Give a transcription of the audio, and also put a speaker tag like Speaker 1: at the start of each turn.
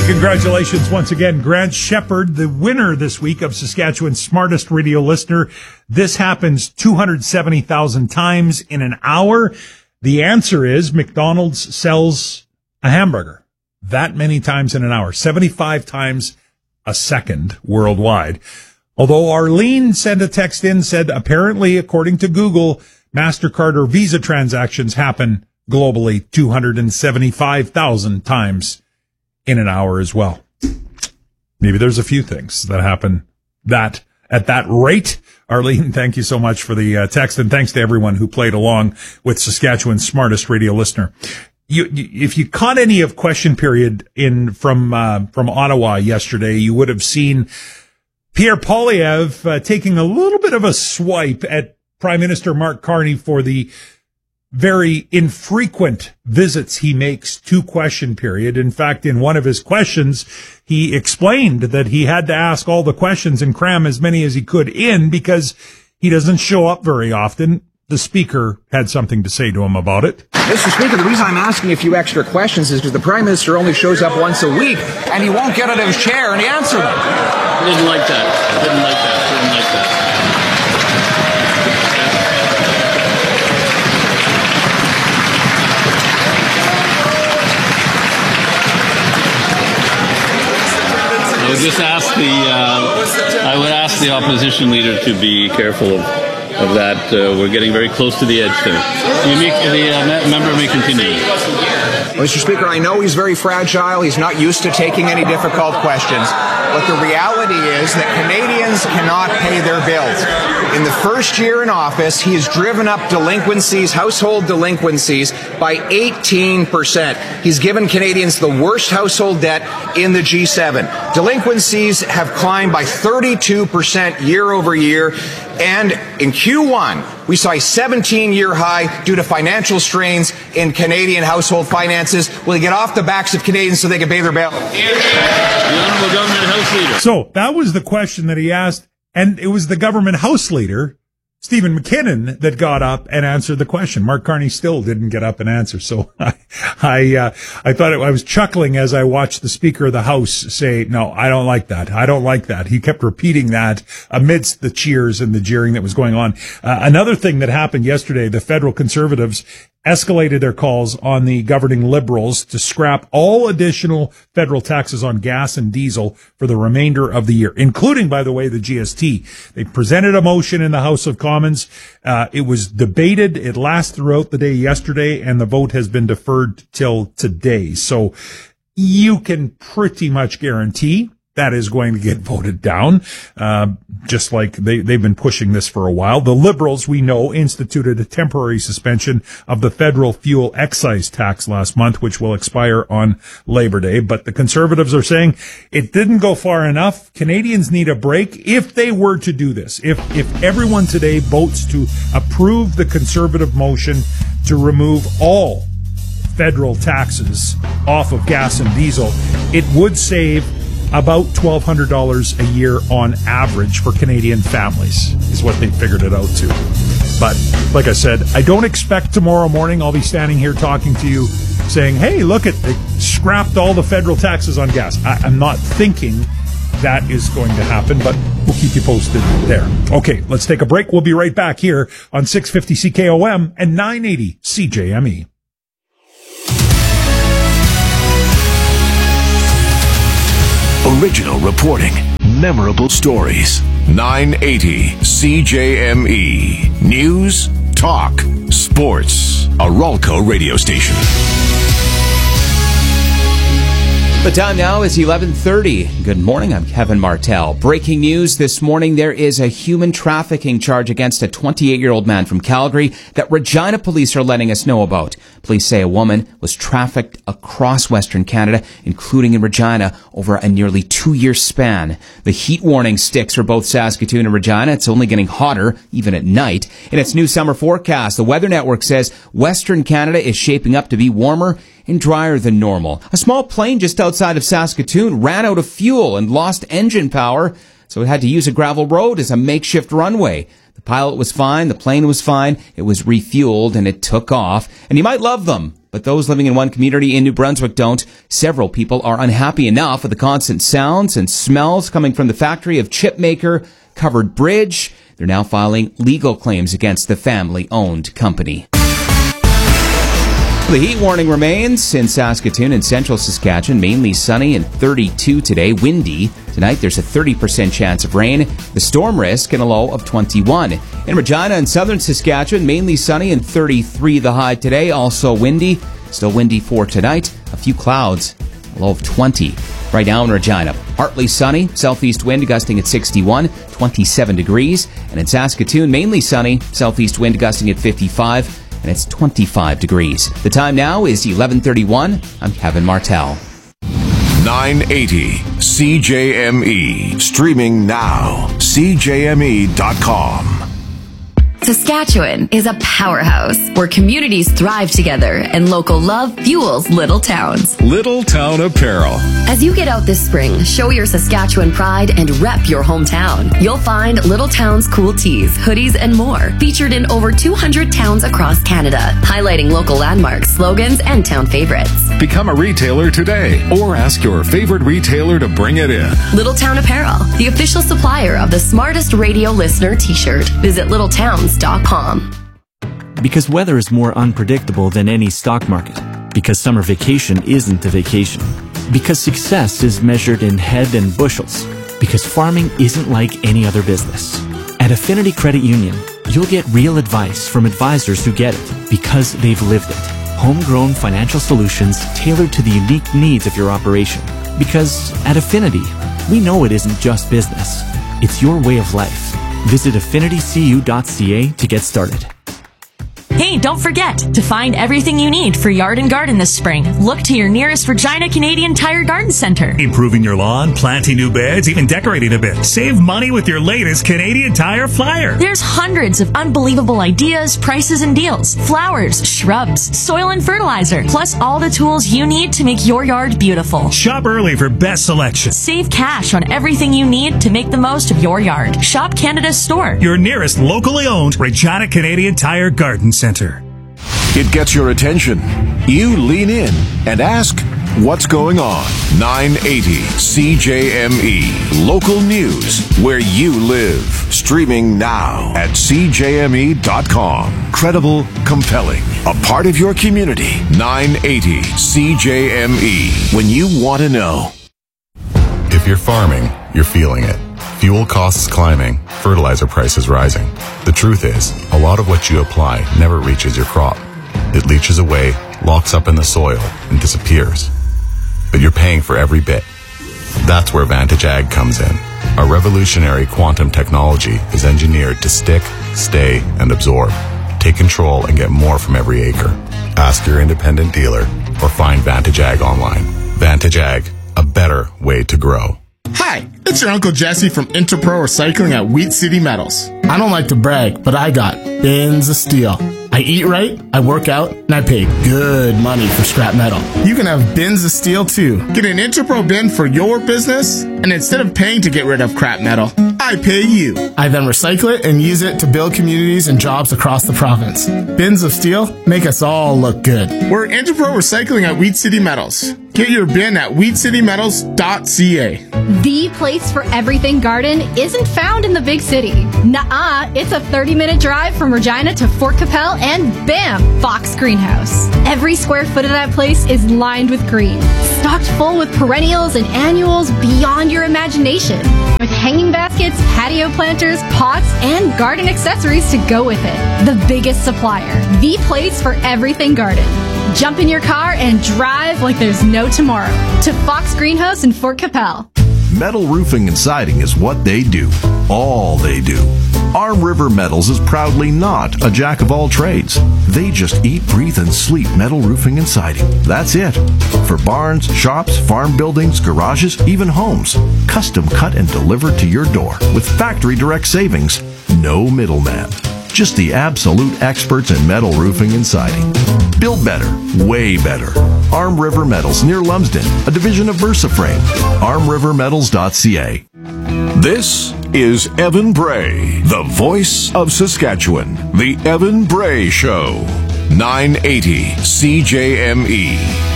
Speaker 1: Hey, congratulations once again, Grant Shepard, the winner this week of Saskatchewan's Smartest Radio Listener. This happens 270,000 times in an hour. The answer is McDonald's sells a hamburger that many times in an hour, 75 times a second worldwide. Although Arlene sent a text in, said apparently, according to Google, MasterCard or Visa transactions happen globally 275,000 times in an hour as well. Maybe there's a few things that happen that at that rate. Arlene, thank you so much for the text, and thanks to everyone who played along with Saskatchewan's Smartest Radio Listener. If you caught any of Question Period from Ottawa yesterday, you would have seen Pierre Poilievre taking a little bit of a swipe at Prime Minister Mark Carney for the very infrequent visits he makes to Question Period. In fact, in one of his questions, he explained that he had to ask all the questions and cram as many as he could in because he doesn't show up very often. The Speaker had something to say to him about it.
Speaker 2: Mr. Speaker, the reason I'm asking a few extra questions is because the Prime Minister only shows up once a week, and he won't get out of his chair and answer them.
Speaker 3: I didn't like that. I would ask the opposition leader to be careful of that. We're getting very close to the edge there. The member may continue.
Speaker 2: Mr. Speaker, I know he's very fragile. He's not used to taking any difficult questions. But the reality is that Canadians cannot pay their bills. In the first year in office, he has driven up delinquencies, household delinquencies, by 18%. He's given Canadians the worst household debt in the G7. Delinquencies have climbed by 32% year over year. And in Q1, we saw a 17-year high due to financial strains in Canadian household finances. Will he get off the backs of Canadians so they can pay their bill?
Speaker 3: The Honourable Government House Leader.
Speaker 1: So that was the question that he asked, and it was the Government House Leader, Stephen McKinnon, that got up and answered the question. Mark Carney still didn't get up and answer. So I thought I was chuckling as I watched the Speaker of the House say, no, I don't like that. I don't like that. He kept repeating that amidst the cheers and the jeering that was going on. Another thing that happened yesterday, the federal Conservatives escalated their calls on the governing Liberals to scrap all additional federal taxes on gas and diesel for the remainder of the year, including, by the way, the GST. They presented a motion in the House of Commons. It was debated. It lasted throughout the day yesterday, and the vote has been deferred till today. So you can pretty much guarantee that is going to get voted down, just like they've been pushing this for a while. The Liberals, we know, instituted a temporary suspension of the federal fuel excise tax last month, which will expire on Labor Day. But the Conservatives are saying it didn't go far enough. Canadians need a break if they were to do this. If everyone today votes to approve the Conservative motion to remove all federal taxes off of gas and diesel, it would save about $1,200 a year on average for Canadian families, is what they figured it out to. But like I said, I don't expect tomorrow morning I'll be standing here talking to you saying, hey, look, they scrapped all the federal taxes on gas. I'm not thinking that is going to happen, but we'll keep you posted there. Okay, let's take a break. We'll be right back here on 650 CKOM and 980 CJME.
Speaker 4: Original reporting, memorable stories. 980 CJME. News, talk, sports. A Ralco radio station.
Speaker 5: The time now is 11:30. Good morning, I'm Kevin Martell. Breaking news this morning, there is a human trafficking charge against a 28-year-old man from Calgary that Regina police are letting us know about. Police say a woman was trafficked across Western Canada, including in Regina, over a nearly 2-year span. The heat warning sticks for both Saskatoon and Regina. It's only getting hotter, even at night. In its new summer forecast, the Weather Network says Western Canada is shaping up to be warmer and drier than normal. A small plane just outside of Saskatoon ran out of fuel and lost engine power, so it had to use a gravel road as a makeshift runway. The pilot was fine, the plane was fine, it was refueled, and it took off. And you might love them, but those living in one community in New Brunswick don't. Several people are unhappy enough with the constant sounds and smells coming from the factory of chipmaker Covered Bridge. They're now filing legal claims against the family-owned company. The heat warning remains in Saskatoon and central Saskatchewan. Mainly sunny and 32 today. Windy. Tonight there's a 30% chance of rain. The storm risk and a low of 21. In Regina and southern Saskatchewan, mainly sunny and 33 the high today. Also windy. Still windy for tonight. A few clouds. A low of 20. Right now in Regina, partly sunny. Southeast wind gusting at 61. 27 degrees. And in Saskatoon, mainly sunny. Southeast wind gusting at 55. And it's 25 degrees. The time now is 11:31. I'm Kevin Martell.
Speaker 4: 980 CJME. Streaming now. CJME.com.
Speaker 6: Saskatchewan is a powerhouse where communities thrive together and local love fuels little towns.
Speaker 7: Little Town Apparel.
Speaker 6: As you get out this spring, show your Saskatchewan pride and rep your hometown. You'll find Little Town's cool tees, hoodies, and more featured in over 200 towns across Canada, highlighting local landmarks, slogans, and town favorites.
Speaker 7: Become a retailer today or ask your favorite retailer to bring it in.
Speaker 6: Little Town Apparel, the official supplier of the smartest radio listener t-shirt. Visit littletowns.com.
Speaker 8: Because weather is more unpredictable than any stock market. Because summer vacation isn't a vacation. Because success is measured in head and bushels. Because farming isn't like any other business. At Affinity Credit Union, you'll get real advice from advisors who get it because they've lived it. Homegrown financial solutions tailored to the unique needs of your operation. Because at Affinity, we know it isn't just business. It's your way of life. Visit affinitycu.ca to get started.
Speaker 9: Hey, don't forget to find everything you need for yard and garden this spring. Look to your nearest Regina Canadian Tire Garden Center.
Speaker 10: Improving your lawn, planting new beds, even decorating a bit. Save money with your latest Canadian Tire flyer.
Speaker 9: There's hundreds of unbelievable ideas, prices, and deals. Flowers, shrubs, soil and fertilizer, plus all the tools you need to make your yard beautiful.
Speaker 10: Shop early for best selection.
Speaker 9: Save cash on everything you need to make the most of your yard. Shop Canada's store.
Speaker 10: Your nearest locally owned Regina Canadian Tire Garden Center.
Speaker 4: It gets your attention. You lean in and ask, what's going on? 980 CJME. Local news where you live. Streaming now at CJME.com. Credible, compelling. A part of your community. 980 CJME. When you want to know.
Speaker 11: If you're farming, you're feeling it. Fuel costs climbing, fertilizer prices rising. The truth is, a lot of what you apply never reaches your crop. It leaches away, locks up in the soil, and disappears. But you're paying for every bit. That's where Vantage Ag comes in. Our revolutionary quantum technology is engineered to stick, stay, and absorb. Take control and get more from every acre. Ask your independent dealer or find Vantage Ag online. Vantage Ag, a better way to grow.
Speaker 12: Hi, it's your Uncle Jesse from Interpro Recycling at Wheat City Metals. I don't like to brag, but I got bins of steel. I eat right, I work out, and I pay good money for scrap metal. You can have bins of steel too. Get an Interpro bin for your business, and instead of paying to get rid of crap metal, I pay you. I then recycle it and use it to build communities and jobs across the province. Bins of steel make us all look good. We're Interpro Recycling at Wheat City Metals. Get your bin at wheatcitymetals.ca.
Speaker 13: The place for everything garden isn't found in the big city. Nuh-uh, it's a 30-minute drive from Regina to Fort Capel, and bam, Fox Greenhouse. Every square foot of that place is lined with green, stocked full with perennials and annuals beyond your imagination, with hanging baskets, patio planters, pots, and garden accessories to go with it. The biggest supplier, the place for everything garden. Jump in your car and drive like there's no tomorrow to Fox Greenhouse in Fort Capel.
Speaker 14: Metal roofing and siding is what they do. All they do. Arm River Metals is proudly not a jack of all trades. They just eat, breathe, and sleep metal roofing and siding. That's it. For barns, shops, farm buildings, garages, even homes. Custom cut and delivered to your door with factory direct savings. No middleman. Just the absolute experts in metal roofing and siding. Build better, way better. Arm River Metals near Lumsden, a division of VersaFrame. ArmRiverMetals.ca.
Speaker 4: This is Evan Bray, the voice of Saskatchewan. The Evan Bray Show. 980 CJME.